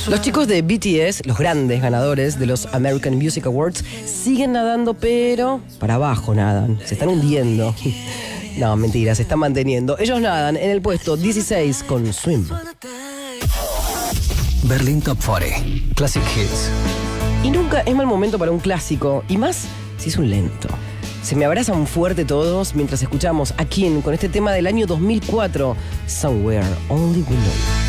Los chicos de BTS, los grandes ganadores de los American Music Awards, siguen nadando, pero para abajo nadan. Se están hundiendo. No, mentira, se están manteniendo. Ellos nadan en el puesto 16 con Swim. Berlin Top 40. Classic Hits. Y nunca es mal momento para un clásico, y más si es un lento. Se me abrazan fuerte todos mientras escuchamos a King con este tema del año 2004, Somewhere Only We Know.